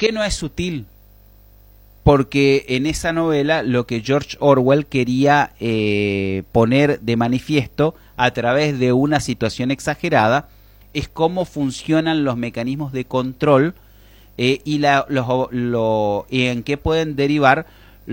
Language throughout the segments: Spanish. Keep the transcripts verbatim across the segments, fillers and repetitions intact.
qué no es sutil? Porque en esa novela lo que George Orwell quería eh, poner de manifiesto a través de una situación exagerada es cómo funcionan los mecanismos de control eh, y, la, los, lo, y en qué pueden derivar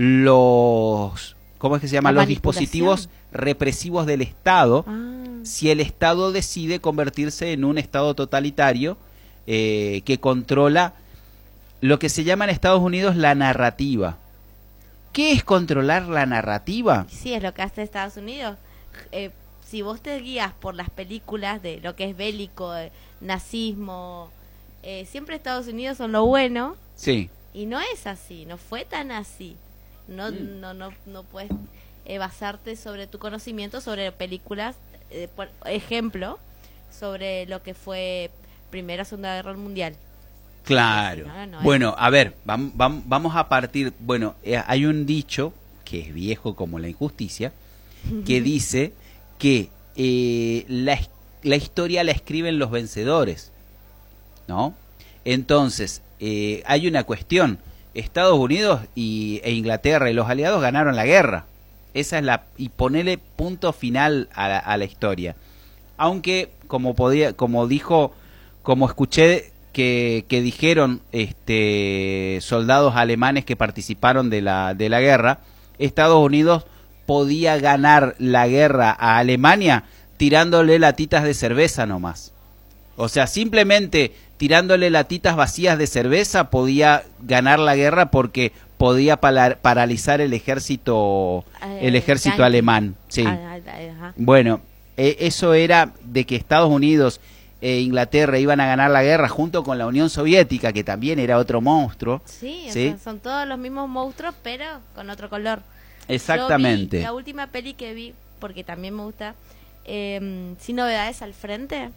los, ¿cómo es que se llama? Los dispositivos represivos del Estado, ah. si el Estado decide convertirse en un Estado totalitario eh, que controla lo que se llama en Estados Unidos la narrativa. ¿Qué es controlar la narrativa? Sí, es lo que hace Estados Unidos. Eh, si vos te guías por las películas de lo que es bélico, eh, nazismo, eh, siempre Estados Unidos son lo bueno. Sí. Y no es así, no fue tan así. No, mm. no, no, no puedes eh, basarte sobre tu conocimiento sobre películas, eh, por ejemplo, sobre lo que fue Primera, Segunda Guerra Mundial. Claro. No, no, bueno, a ver, vamos, vamos a partir. Bueno, eh, hay un dicho que es viejo como la injusticia, que dice que eh, la, la historia la escriben los vencedores, ¿no? Entonces, eh, hay una cuestión. Estados Unidos y, e Inglaterra y los aliados ganaron la guerra. Esa es la y ponerle punto final a la, a la historia. Aunque, como podía, como dijo, como escuché. Que, que dijeron este, soldados alemanes que participaron de la, de la guerra, Estados Unidos podía ganar la guerra a Alemania tirándole latitas de cerveza nomás. O sea, simplemente tirándole latitas vacías de cerveza podía ganar la guerra porque podía parar, paralizar el ejército, eh, el ejército yankee. alemán. Sí. Ah, ah, bueno, eh, eso era de que Estados Unidos e Inglaterra iban a ganar la guerra junto con la Unión Soviética, que también era otro monstruo. Sí, ¿sí? O sea, son todos los mismos monstruos, pero con otro color. Exactamente. Yo vi la última peli que vi, porque también me gusta, eh, Sin Novedades al Frente.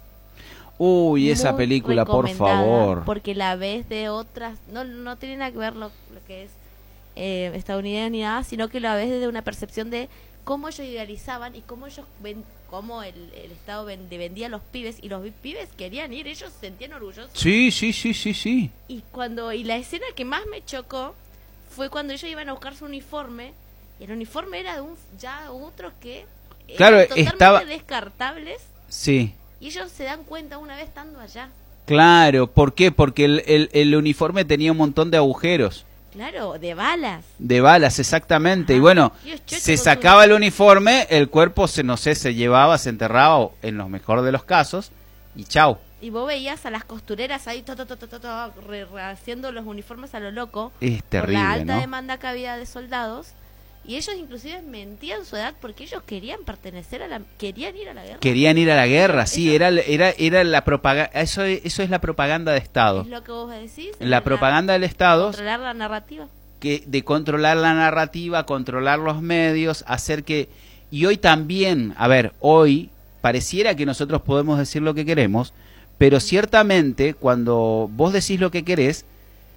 Uy, esa Muy película, por favor. Porque la ves de otras, no, no tiene nada que ver lo, lo que es eh, estadounidense ni nada, sino que la ves desde una percepción de cómo ellos idealizaban y cómo ellos ven, cómo el, el Estado ven, vendía a los pibes y los pibes querían ir, ellos se sentían orgullosos. Sí, sí, sí, sí, sí. Y cuando y la escena que más me chocó fue cuando ellos iban a buscar su uniforme y el uniforme era de un ya otros que claro, eran totalmente estaba descartables. Sí. Y ellos se dan cuenta una vez estando allá. Claro, ¿por qué? Porque el, el, el uniforme tenía un montón de agujeros. Claro, de balas. De balas, exactamente. Ajá. Y bueno, se sacaba el uniforme, el cuerpo, se no sé, se llevaba, se enterraba, en los mejores de los casos, y chau. Y vos veías a las costureras ahí to, to, to, to, to, to, re, re, haciendo los uniformes a lo loco. Es terrible, por la alta ¿no? demanda que había de soldados. Y ellos inclusive mentían su edad porque ellos querían pertenecer a la... Querían ir a la guerra. Querían ir a la guerra, sí, ellos, era, era, era la propaganda... Eso, eso es la propaganda de Estado. Es lo que vos decís. La, la propaganda del Estado... Controlar la narrativa. Que, de controlar la narrativa, controlar los medios, hacer que... Y hoy también, a ver, hoy pareciera que nosotros podemos decir lo que queremos, pero ciertamente cuando vos decís lo que querés,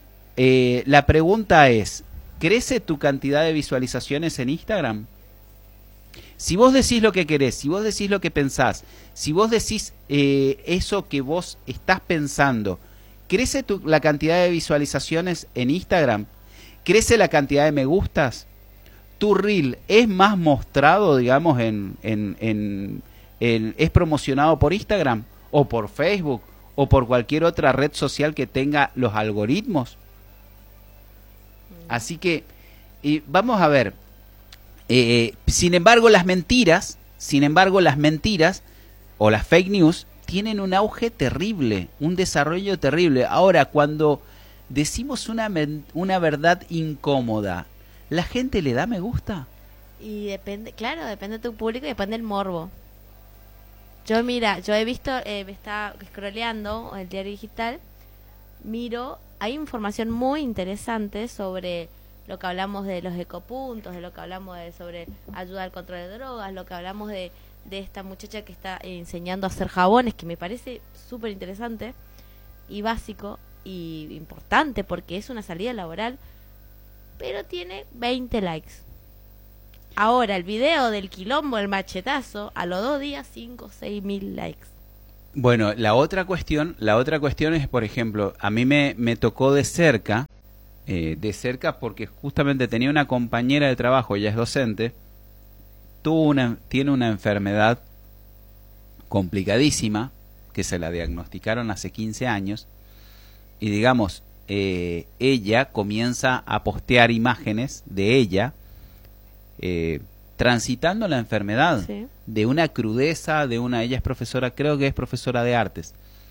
eh, la pregunta es... ¿Crece tu cantidad de visualizaciones en Instagram? Si vos decís lo que querés, si vos decís lo que pensás, si vos decís eh, eso que vos estás pensando, ¿crece tu, la cantidad de visualizaciones en Instagram? ¿Crece la cantidad de me gustas? ¿Tu reel es más mostrado, digamos, en, en, en, en es promocionado por Instagram o por Facebook o por cualquier otra red social que tenga los algoritmos? Así que y vamos a ver, eh, sin embargo las mentiras, sin embargo las mentiras o las fake news tienen un auge terrible, un desarrollo terrible. Ahora, cuando decimos una, una verdad incómoda, ¿la gente le da me gusta? Y depende, claro, depende de tu público y depende del morbo. Yo mira, yo he visto, eh, me está scrolleando el diario digital, miro... Hay información muy interesante sobre lo que hablamos de los ecopuntos, de lo que hablamos de sobre ayuda al control de drogas, lo que hablamos de, de esta muchacha que está enseñando a hacer jabones, que me parece súper interesante y básico y importante porque es una salida laboral, pero tiene veinte likes. Ahora, el video del quilombo, el machetazo, a los dos días, cinco o seis mil likes. Bueno, la otra cuestión, la otra cuestión es, por ejemplo, a mí me, me tocó de cerca, eh, de cerca porque justamente tenía una compañera de trabajo, ella es docente, tuvo una, tiene una enfermedad complicadísima, que se la diagnosticaron hace quince años, y digamos, eh, ella comienza a postear imágenes de ella, eh, transitando la enfermedad, sí, de una crudeza, de una, ella es profesora, creo que es profesora de artes,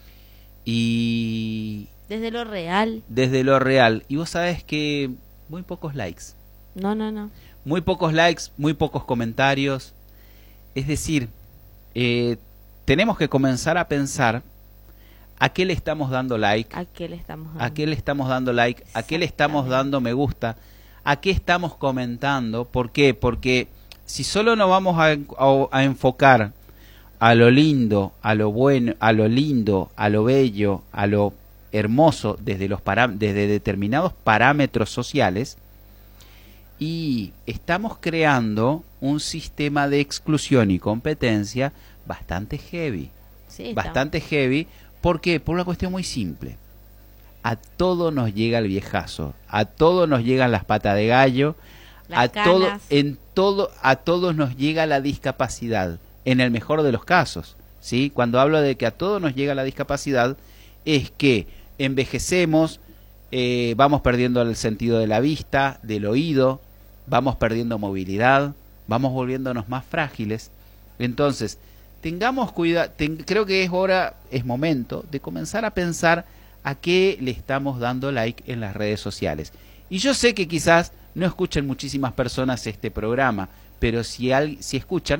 y desde lo real, desde lo real, y vos sabés que muy pocos likes, no, no, no, muy pocos likes, muy pocos comentarios, es decir, eh, tenemos que comenzar a pensar a qué le estamos dando like, a qué le estamos dando, a qué le estamos dando like, a qué le estamos dando me gusta, a qué estamos comentando, ¿por qué? Porque si solo nos vamos a, a, a enfocar a lo lindo, a lo bueno, a lo lindo, a lo bello, a lo hermoso desde los pará desde determinados parámetros sociales, y estamos creando un sistema de exclusión y competencia bastante heavy, sí, bastante heavy. ¿Por qué? Por una cuestión muy simple. A todo nos llega el viejazo, a todo nos llegan las patas de gallo, a todo, en todo, a todos nos llega la discapacidad, en el mejor de los casos, ¿sí? Cuando hablo de que a todos nos llega la discapacidad, es que envejecemos, eh, vamos perdiendo el sentido de la vista, del oído, vamos perdiendo movilidad, vamos volviéndonos más frágiles. Entonces, tengamos cuidado, ten, creo que es hora, es momento de comenzar a pensar a qué le estamos dando like en las redes sociales. Y yo sé que quizás no escuchan muchísimas personas este programa, pero si, al, si escuchan,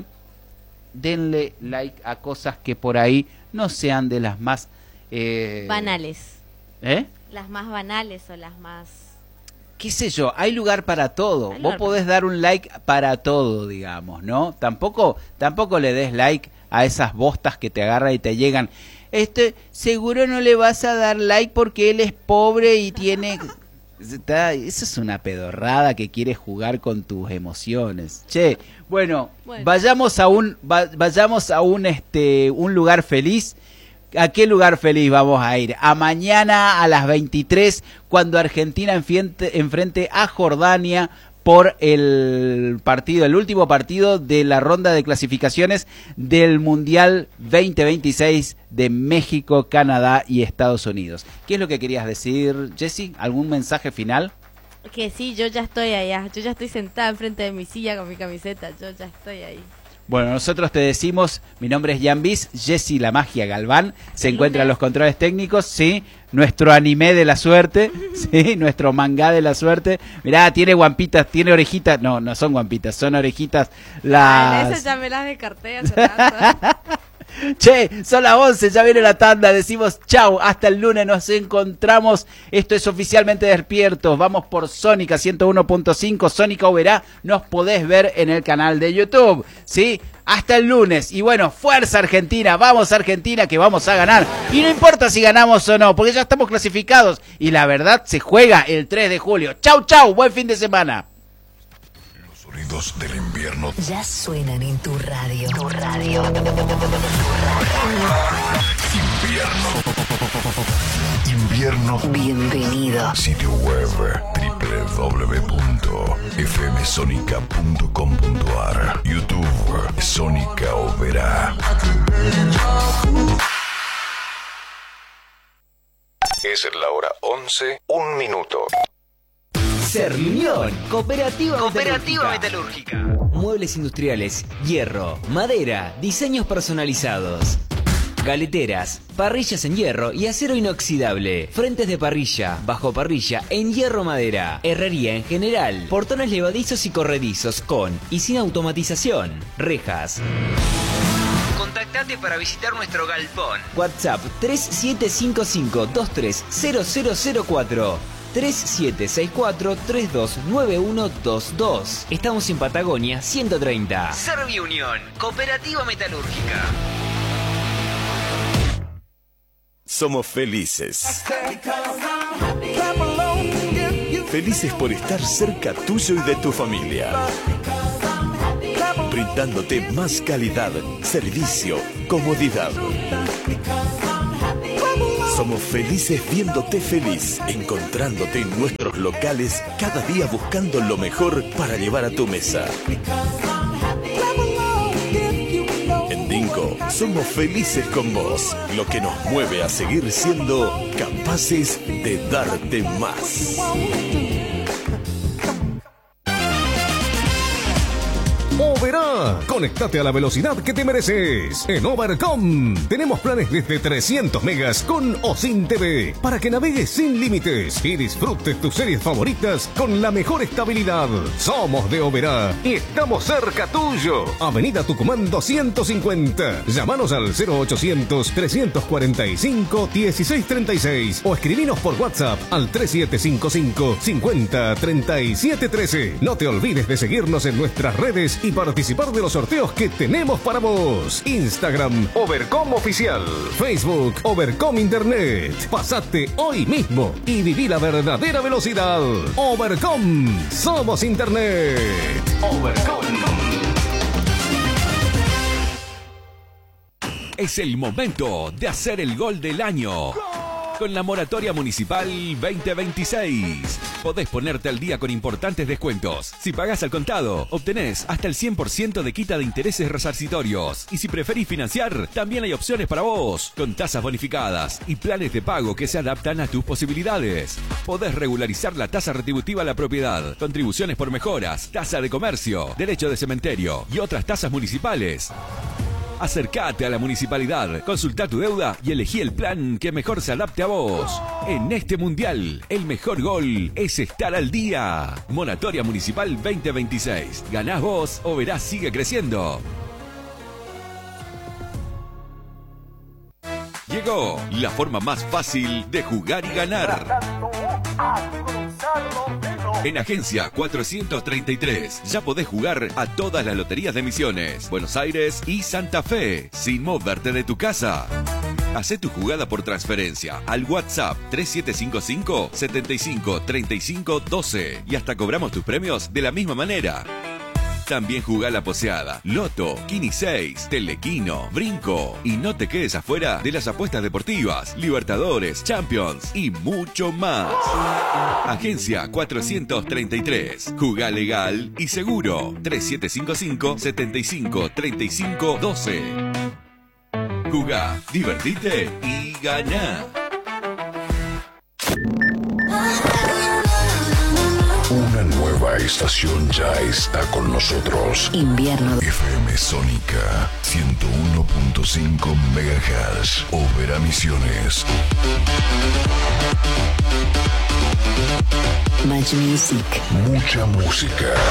denle like a cosas que por ahí no sean de las más... Eh, banales. ¿Eh? Las más banales o las más... qué sé yo, hay lugar para todo. Vos podés dar un like para todo, digamos, ¿no? Tampoco, tampoco le des like a esas bostas que te agarran y te llegan. Este, seguro no le vas a dar like porque él es pobre y tiene... Está, eso es una pedorrada que quiere jugar con tus emociones. Che, bueno, bueno. vayamos a un va, vayamos a un este un lugar feliz. ¿A qué lugar feliz vamos a ir? A mañana a las veintitrés, cuando Argentina enfrente, enfrente a Jordania por el partido, el último partido de la ronda de clasificaciones del Mundial veinte veintiséis de México, Canadá y Estados Unidos. ¿Qué es lo que querías decir, Jessy? ¿Algún mensaje final? Que sí, yo ya estoy allá, yo ya estoy sentada enfrente de mi silla con mi camiseta, yo ya estoy ahí. Bueno, nosotros te decimos, mi nombre es Jan Bis, Jessy La Magia Galván, se encuentra en los controles técnicos, sí, nuestro anime de la suerte, sí, nuestro mangá de la suerte. Mirá, tiene guampitas, tiene orejitas, no, no son guampitas, son orejitas las... Ah, esas ya me las descarté hace rato. Che, son las once, ya viene la tanda, decimos chau, hasta el lunes nos encontramos, esto es Oficialmente Despiertos, vamos por Sónica ciento uno punto cinco, Sónica Uberá, nos podés ver en el canal de YouTube, ¿sí? Hasta el lunes, y bueno, fuerza Argentina, vamos Argentina que vamos a ganar, y no importa si ganamos o no, porque ya estamos clasificados, y la verdad se juega el tres de julio, chau chau, buen fin de semana. Sonidos del invierno ya suenan en tu radio. Tu radio. Invierno. Invierno. Bienvenido. Sitio web doble u doble u doble u punto f m sonica punto com punto a r. YouTube Sónica Opera. Es la hora once, un minuto. Cerriñón, Cooperativa, Cooperativa Metalúrgica. Metalúrgica. Muebles industriales, hierro, madera, diseños personalizados. Galeteras, parrillas en hierro y acero inoxidable. Frentes de parrilla, bajo parrilla en hierro madera. Herrería en general. Portones levadizos y corredizos con y sin automatización. Rejas. Contactate para visitar nuestro galpón. WhatsApp tres siete cinco cinco dos tres cero cero cero cuatro. tres siete seis cuatro tres dos nueve uno dos dos. Estamos en Patagonia ciento treinta. Serviunión, Cooperativa Metalúrgica. Somos felices. Felices por estar cerca tuyo y de tu familia. dándote más calidad, servicio, comodidad. Somos felices viéndote feliz, encontrándote en nuestros locales, cada día buscando lo mejor para llevar a tu mesa. En Dinko, somos felices con vos, lo que nos mueve a seguir siendo capaces de darte más. Oberá, conéctate a la velocidad que te mereces. En Overcom tenemos planes desde trescientos megas con o sin T V para que navegues sin límites y disfrutes tus series favoritas con la mejor estabilidad. Somos de Oberá y estamos cerca tuyo. Avenida Tucumán doscientos cincuenta. Llámanos al cero ochocientos, trescientos cuarenta y cinco, dieciséis treinta y seis o escribinos por WhatsApp al tres siete cinco cinco, cincuenta, treinta y siete trece. No te olvides de seguirnos en nuestras redes y participar de los sorteos que tenemos para vos. Instagram Overcom Oficial, Facebook Overcom Internet. Pasate hoy mismo y viví la verdadera velocidad. Overcom, somos Internet. Overcom. Es el momento de hacer el gol del año. Con la moratoria municipal veinte veintiséis. Podés ponerte al día con importantes descuentos. Si pagás al contado, obtenés hasta el cien por ciento de quita de intereses resarcitorios. Y si preferís financiar, también hay opciones para vos, con tasas bonificadas y planes de pago que se adaptan a tus posibilidades. Podés regularizar la tasa retributiva a la propiedad, contribuciones por mejoras, tasa de comercio, derecho de cementerio y otras tasas municipales. Acércate a la municipalidad, consulta tu deuda y elegí el plan que mejor se adapte a vos. En este mundial, el mejor gol es estar al día. Moratoria Municipal veinte veintiséis. Ganás vos o verás sigue creciendo. Llegó la forma más fácil de jugar y ganar. En Agencia cuatrocientos treinta y tres ya podés jugar a todas las loterías de Misiones, Buenos Aires y Santa Fe, sin moverte de tu casa. Hacé tu jugada por transferencia al WhatsApp tres siete cinco cinco, setenta y cinco, treinta y cinco, doce y hasta cobramos tus premios de la misma manera. También jugá la poseada, Loto, Kini seis, Telequino, Brinco. Y no te quedes afuera de las apuestas deportivas, Libertadores, Champions y mucho más. Agencia cuatrocientos treinta y tres. Jugá legal y seguro. tres siete cinco cinco, setenta y cinco, treinta y cinco, doce. Jugá, divertite y ganá. Una nueva estación ya está con nosotros. Invierno. F M Sónica ciento uno punto cinco megahertz. Oberá Misiones. Much music. Mucha música.